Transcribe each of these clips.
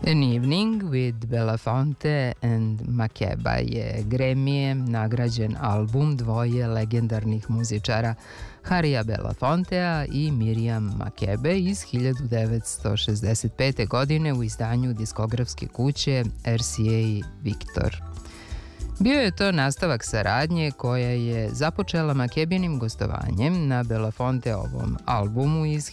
An Evening with Belafonte and Makeba je Grammy nagrađen album dvoje legendarnih muzičara Harija Belafontea i Miriam Makebe iz 1965. godine u izdanju diskografske kuće RCA Victor. Bio je to nastavak saradnje koja je započela Makebinim gostovanjem na Belafonteovom albumu iz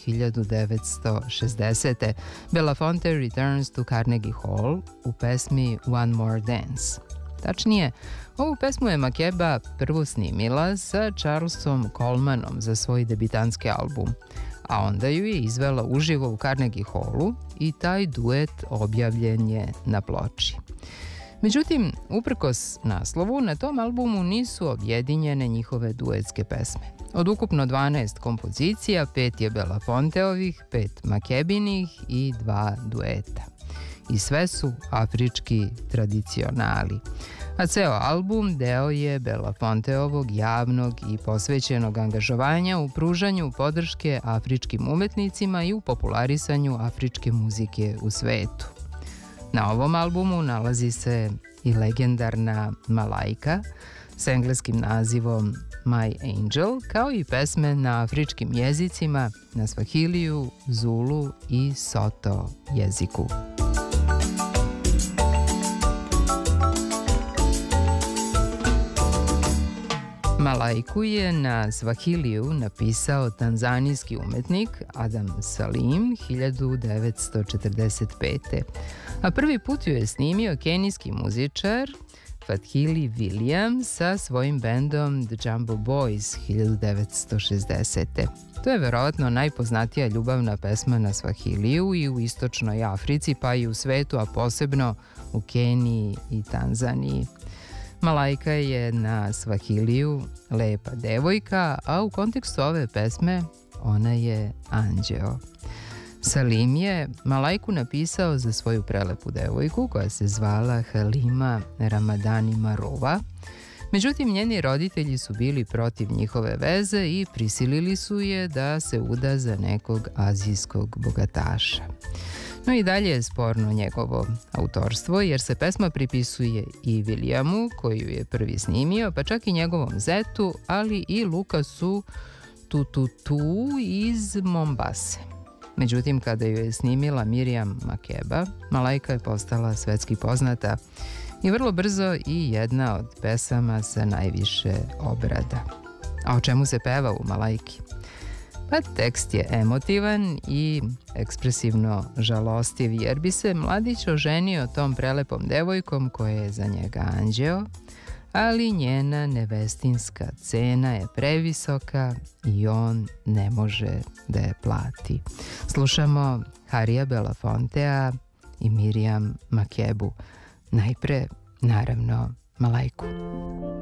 1960. Belafonte Returns to Carnegie Hall u pesmi One More Dance. Tačnije, ovu pesmu je Makeba prvo snimila sa Charlesom Colemanom za svoj debitanski album, a onda ju je izvela uživo u Carnegie Hallu i taj duet objavljen je na ploči. Međutim, uprkos naslovu, na tom albumu nisu objedinjene njihove duetske pesme. Od ukupno 12 kompozicija, 5 je Belafonteovih, 5 Makebinih i 2 dueta. I sve su afrički tradicionali. A ceo album deo je Belafonteovog javnog i posvećenog angažovanja u pružanju podrške afričkim umetnicima i u popularisanju afričke muzike u svetu. Na ovom albumu nalazi se i legendarna Malaika s engleskim nazivom My Angel, kao i pesme na afričkim jezicima, na Swahiliju, Zulu i Soto jeziku. Malaiku je na Swahiliju napisao tanzanijski umetnik Adam Salim 1945. A prvi put ju je snimio kenijski muzičar Fathili William sa svojim bendom The Jumbo Boys 1960. To je verovatno najpoznatija ljubavna pesma na Swahiliju i u istočnoj Africi, pa i u svetu, a posebno u Keniji i Tanzaniji. Malaika je na Swahiliju lepa devojka, a u kontekstu ove pesme ona je anđeo. Salim je Malaiku napisao za svoju prelepu devojku koja se zvala Halima Ramadani Maruva. Međutim, njeni roditelji su bili protiv njihove veze i prisilili su je da se uda za nekog azijskog bogataša. No i dalje je sporno njegovo autorstvo, jer se pesma pripisuje i Williamu, koji ju je prvi snimio, pa čak i njegovom zetu, ali i Lukasu Tututu iz Mombase. Međutim, kada ju je snimila Miriam Makeba, Malaika je postala svetski poznata i vrlo brzo i jedna od pesama sa najviše obrada. A o čemu se peva u Malaiki? Pa tekst je emotivan i ekspresivno žalostiv, jer bi se mladić oženio tom prelepom devojkom koja je za njega anđeo, ali njena nevestinska cena je previsoka i on ne može da je plati. Slušamo Harija Belafontea i Miriam Makebu. Najpre, naravno, Malaiku.